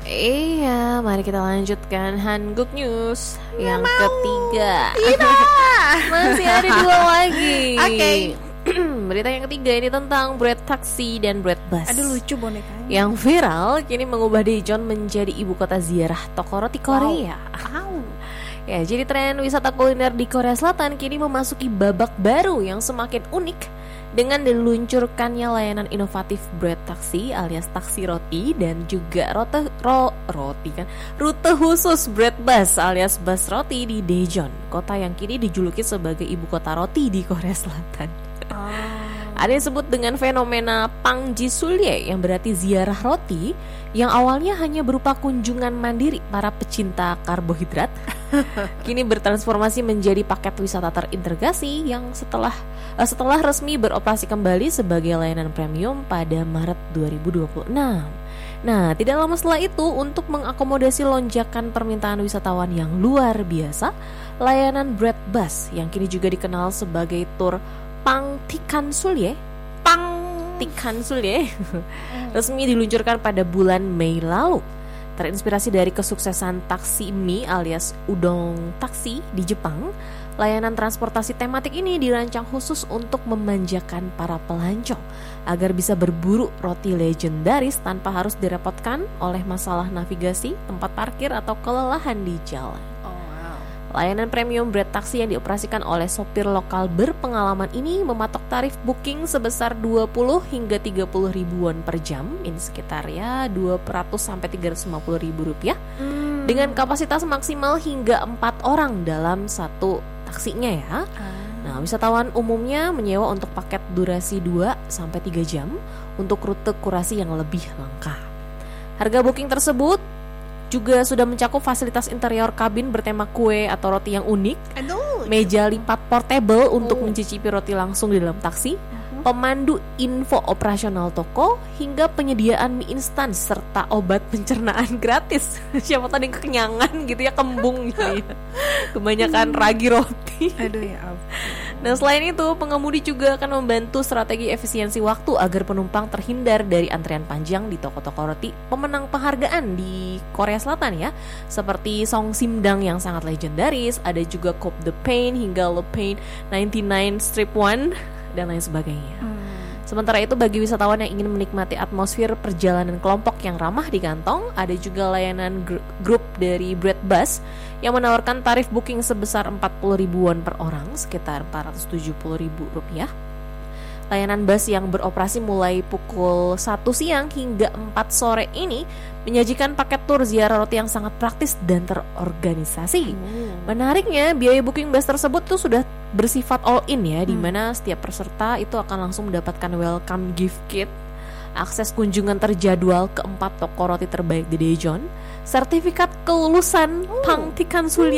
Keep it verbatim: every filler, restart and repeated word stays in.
Iya, mari kita lanjutkan Hanguk News Nggak yang mau. Ketiga. Tidak. Masih ada dua lagi. Oke. Okay. Berita yang ketiga ini tentang Bread Taxi dan Bread Bus. Aduh, lucu bonekanya. Yang viral kini mengubah Daejeon menjadi ibu kota ziarah toko roti Korea. Wow. Ya, jadi tren wisata kuliner di Korea Selatan kini memasuki babak baru yang semakin unik dengan diluncurkannya layanan inovatif Bread Taxi alias taksi roti dan juga rute ro, roti kan rute khusus Bread Bus alias bus roti di Daejeon, kota yang kini dijuluki sebagai ibu kota roti di Korea Selatan. Oh. Ada yang disebut dengan fenomena Pangjisulye yang berarti ziarah roti yang awalnya hanya berupa kunjungan mandiri para pecinta karbohidrat kini bertransformasi menjadi paket wisata terintegrasi yang setelah uh, setelah resmi beroperasi kembali sebagai layanan premium pada Maret dua ribu dua puluh enam. Nah, tidak lama setelah itu untuk mengakomodasi lonjakan permintaan wisatawan yang luar biasa, layanan Bread Bus yang kini juga dikenal sebagai tur Pangtikansulye Pangtikansulye resmi diluncurkan pada bulan Mei lalu. Terinspirasi dari kesuksesan taksi mie alias udon taksi di Jepang, layanan transportasi tematik ini dirancang khusus untuk memanjakan para pelancong agar bisa berburu roti legendaris tanpa harus direpotkan oleh masalah navigasi, tempat parkir atau kelelahan di jalan. Layanan premium Bread Taxi yang dioperasikan oleh sopir lokal berpengalaman ini mematok tarif booking sebesar dua puluh hingga tiga puluh ribuan per jam. Ini sekitar ya dua ratus sampai tiga ratus lima puluh ribu rupiah hmm. dengan kapasitas maksimal hingga empat orang dalam satu taksinya ya. hmm. Nah, wisatawan umumnya menyewa untuk paket durasi dua sampai tiga jam untuk rute kurasi yang lebih lengkap. Harga booking tersebut juga sudah mencakup fasilitas interior kabin bertema kue atau roti yang unik, Aduh, meja lipat portable oh. untuk mencicipi roti langsung di dalam taksi, uh-huh. pemandu info operasional toko, hingga penyediaan mie instan serta obat pencernaan gratis. Siapa tadi kekenyangan gitu ya, kembung gitu ya. Kebanyakan ragi roti. Aduh ya ampun. Nah, selain itu, pengemudi juga akan membantu strategi efisiensi waktu agar penumpang terhindar dari antrian panjang di toko-toko roti pemenang penghargaan di Korea Selatan ya, seperti Song Simdang yang sangat legendaris, ada juga Cop the Pain hingga Le Pain sembilan puluh sembilan Strip One dan lain sebagainya. Hmm. Sementara itu bagi wisatawan yang ingin menikmati atmosfer perjalanan kelompok yang ramah di kantong, ada juga layanan gr- grup dari Bread Bus yang menawarkan tarif booking sebesar empat puluh ribuan per orang, sekitar empat ratus tujuh puluh ribu rupiah. Layanan bus yang beroperasi mulai pukul satu siang hingga empat sore ini menyajikan paket tur ziarah roti yang sangat praktis dan terorganisasi. Hmm. Menariknya, biaya booking bus tersebut tuh sudah bersifat all in ya, hmm. di mana setiap peserta itu akan langsung mendapatkan welcome gift kit, akses kunjungan terjadwal ke empat toko roti terbaik di Daejeon, sertifikat kelulusan oh. Pangtikansulye